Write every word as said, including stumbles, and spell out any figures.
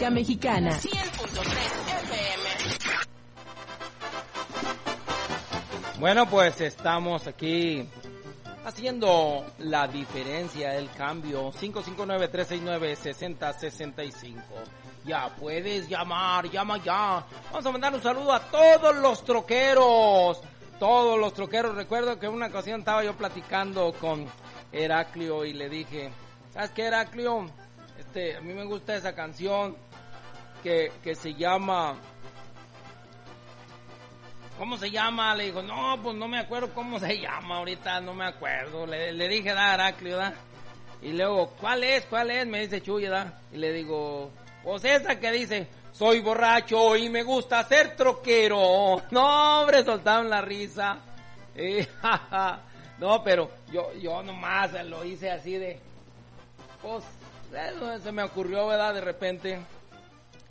República Mexicana. cien punto tres F M. Bueno, pues estamos aquí haciendo la diferencia, el cambio. Cinco cinco nueve, tres seis nueve, seis cero seis cinco. Ya puedes llamar, llama ya. Vamos a mandar un saludo a todos los troqueros. Todos los troqueros. Recuerdo que en una ocasión estaba yo platicando con Heraclio y le dije, ¿sabes qué, Heraclio? Este, a mí me gusta esa canción que, que se llama... ¿Cómo se llama? Le digo, no, pues no me acuerdo cómo se llama ahorita, no me acuerdo. Le, le dije, da, Heraclio, da. Y luego, ¿cuál es? ¿Cuál es? Me dice Chuy, da. Y le digo, pues esa que dice, soy borracho y me gusta ser troquero. No, hombre, soltaron la risa. Eh, no, pero yo, yo nomás lo hice así de, pues, eso se me ocurrió, ¿verdad? De repente.